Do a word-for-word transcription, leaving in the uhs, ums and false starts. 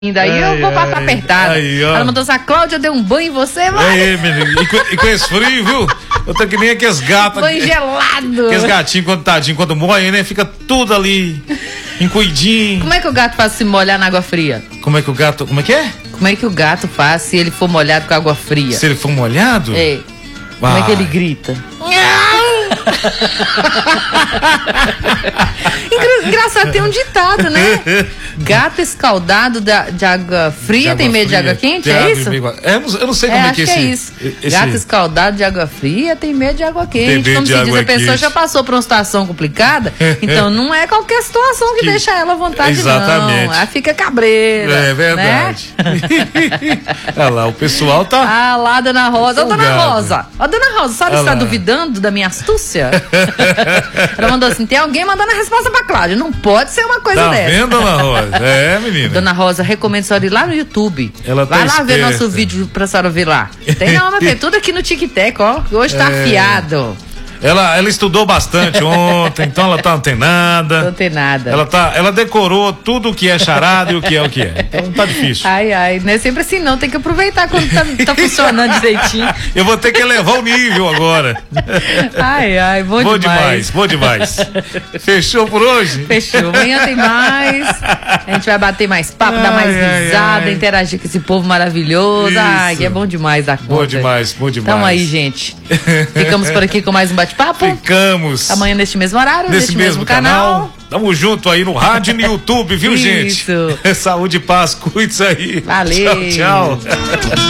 Daí ai, eu vou passar ai, apertada. Ai, ela mandou assim: a Cláudia deu um banho em você, mano. Aí, menino. E com, e com esse frio, viu? Eu tô que nem aqueles gatos. Banho gelado. Aqueles gatinhos, quando tadinho, quando morre, né? Fica tudo ali, encuidinho. Como é que o gato faz se molhar na água fria? Como é que o gato. Como é que é? Como é que o gato faz se ele for molhado com água fria? Se ele for molhado? É. Como é que ele grita? Engraçado, tem um ditado, né? Gato escaldado da, de água fria de água tem medo fria, de água quente, é isso? Meio... É, eu não sei como é, é que é esse... é isso. Esse... Gato escaldado de água fria tem medo de água quente. Tem como se diz, a pessoa quente. já passou por uma situação complicada, então não é qualquer situação que, que... deixa ela à vontade, exatamente. não. Ela fica cabreira. É verdade. Né? Olha lá, o pessoal tá... Ah, lá, Dona Rosa. Ô, Dona Rosa. Ó, Dona Rosa, sabe se tá duvidando da minha astúcia? Ela mandou assim: tem alguém mandando a resposta pra Cláudia. Não pode ser uma coisa tá dessa. Tá vendo, Dona Rosa? É, menina. Dona Rosa, recomendo a senhora ir lá no YouTube. Ela Vai tá lá esperta. ver nosso vídeo pra senhora ver lá. Tem não, mas tem tudo aqui no Tic-Tac, ó. Hoje tá é... afiado. Ela, ela estudou bastante ontem, então ela tá antenada. Não antenada. Ela, tá, ela decorou tudo o que é charada e o que é o que é. Então tá difícil. Ai, ai, não é sempre assim não, tem que aproveitar quando tá, tá funcionando direitinho. Eu vou ter que elevar o nível agora. Ai, ai, bom, bom demais. demais. Bom demais, Fechou por hoje? Fechou, amanhã tem mais. A gente vai bater mais papo, ai, dar mais risada, ai, ai. interagir com esse povo maravilhoso. Isso. Ai, que é bom demais a conta. Bom demais, bom demais. Então aí, gente. Ficamos por aqui com mais um bate-papo. Ficamos. Amanhã neste mesmo horário, nesse neste mesmo, mesmo canal. canal. Tamo junto aí no rádio e no YouTube, viu, Isso. gente? Saúde e paz, cuide-se aí. Valeu. Tchau, tchau.